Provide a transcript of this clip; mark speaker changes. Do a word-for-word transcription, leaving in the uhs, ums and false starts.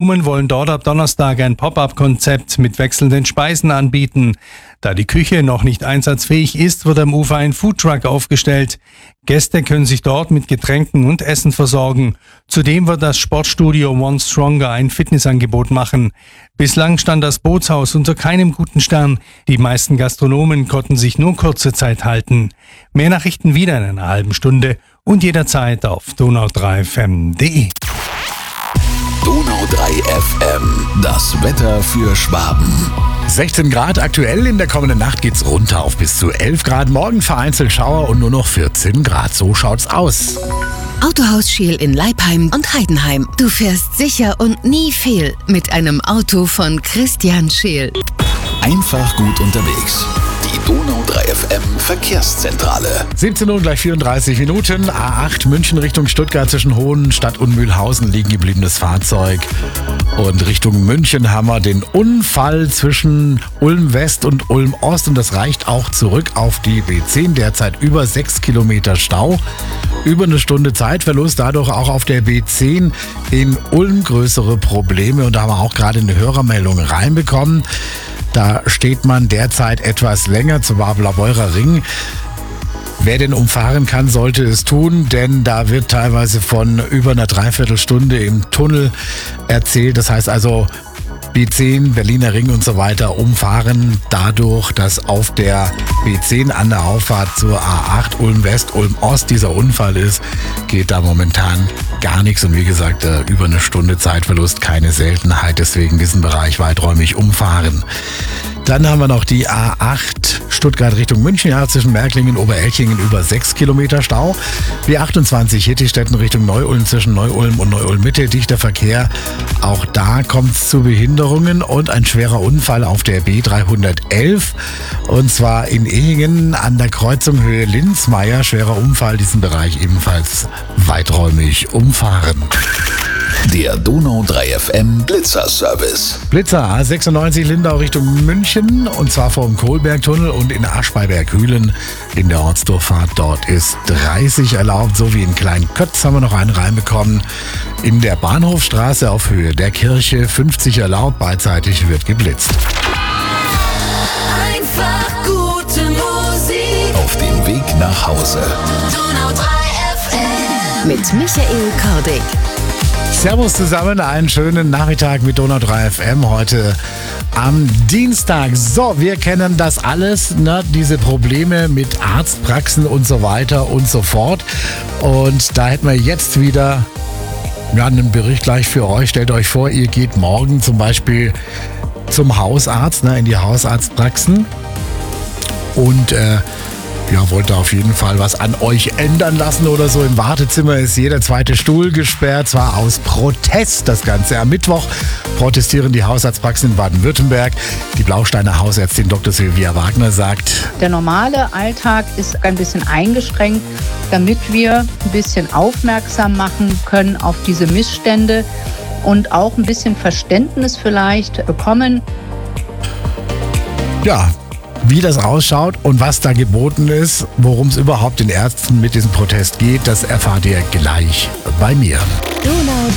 Speaker 1: Gastronomen wollen dort ab Donnerstag ein Pop-up-Konzept mit wechselnden Speisen anbieten. Da die Küche noch nicht einsatzfähig ist, wird am Ufer ein Foodtruck aufgestellt. Gäste können sich dort mit Getränken und Essen versorgen. Zudem wird das Sportstudio One Stronger ein Fitnessangebot machen. Bislang stand das Bootshaus unter keinem guten Stern. Die meisten Gastronomen konnten sich nur kurze Zeit halten. Mehr Nachrichten wieder in einer halben Stunde und jederzeit auf donau drei f m punkt de.
Speaker 2: Donau drei F M, das Wetter für Schwaben.
Speaker 3: sechzehn Grad aktuell, in der kommenden Nacht geht's runter auf bis zu elf Grad. Morgen vereinzelt Schauer und nur noch vierzehn Grad. So schaut's aus.
Speaker 4: Autohaus Scheel in Leipheim und Heidenheim. Du fährst sicher und nie fehl mit einem Auto von Christian Scheel.
Speaker 2: Einfach gut unterwegs. Die Donau drei F M Verkehrszentrale.
Speaker 3: siebzehn Uhr gleich vierunddreißig Minuten. A acht München Richtung Stuttgart zwischen Hohenstadt und Mühlhausen liegen gebliebenes Fahrzeug. Und Richtung München haben wir den Unfall zwischen Ulm West und Ulm Ost. Und das reicht auch zurück auf die B zehn. Derzeit über sechs Kilometer Stau. Über eine Stunde Zeitverlust. Dadurch auch auf der B zehn in Ulm größere Probleme. Und da haben wir auch gerade eine Hörermeldung reinbekommen. Da steht man derzeit etwas länger zum Blaubeurer Ring. Wer denn umfahren kann, sollte es tun, denn da wird teilweise von über einer Dreiviertelstunde im Tunnel erzählt. Das heißt also B zehn, Berliner Ring und so weiter umfahren. Dadurch, dass auf der B zehn an der Auffahrt zur A acht Ulm West, Ulm Ost dieser Unfall ist, geht da momentan gar nichts. Und wie gesagt, über eine Stunde Zeitverlust, keine Seltenheit. Deswegen diesen Bereich weiträumig umfahren. Dann haben wir noch die A acht Stuttgart Richtung München, ja, zwischen Märklingen und Oberelchingen über sechs Kilometer Stau. B achtundzwanzig Hittichstätten Richtung Neu-Ulm zwischen Neu-Ulm und Neu-Ulm Mitte, dichter Verkehr. Auch da kommt es zu Behinderungen und ein schwerer Unfall auf der B dreihundertelf. Und zwar in Ehingen an der Kreuzung Höhe Linzmeier. Schwerer Unfall, diesen Bereich ebenfalls weiträumig umfahren.
Speaker 2: Der Donau drei F M Blitzer-Service.
Speaker 3: Blitzer A sechsundneunzig Lindau Richtung München und zwar vor dem Kohlbergtunnel und in Aschbeiberg-Hülen in der Ortsdurchfahrt. Dort ist dreißig erlaubt, so wie in Kleinkötz haben wir noch einen reinbekommen. In der Bahnhofstraße auf Höhe der Kirche fünfzig erlaubt, beidseitig wird geblitzt.
Speaker 5: Einfach gute Musik.
Speaker 2: Auf dem Weg nach Hause.
Speaker 5: Donau drei F M.
Speaker 4: Mit Michael Kordig.
Speaker 3: Servus zusammen, einen schönen Nachmittag mit Donau drei F M heute am Dienstag. So, wir kennen das alles, ne? Diese Probleme mit Arztpraxen und so weiter und so fort. Und da hätten wir jetzt wieder ja, einen Bericht gleich für euch. Stellt euch vor, ihr geht morgen zum Beispiel zum Hausarzt, ne, in die Hausarztpraxen und äh, ja, wollt ihr auf jeden Fall was an euch ändern lassen oder so. Im Wartezimmer ist jeder zweite Stuhl gesperrt, zwar aus Protest das Ganze. Am Mittwoch protestieren die Hausarztpraxen in Baden-Württemberg. Die Blausteiner Hausärztin Doktor Silvia Wagner sagt:
Speaker 6: Der normale Alltag ist ein bisschen eingeschränkt, damit wir ein bisschen aufmerksam machen können auf diese Missstände und auch ein bisschen Verständnis vielleicht bekommen.
Speaker 3: Ja, wie das ausschaut und was da geboten ist, worum es überhaupt den Ärzten mit diesem Protest geht, das erfahrt ihr gleich bei mir.
Speaker 4: Donau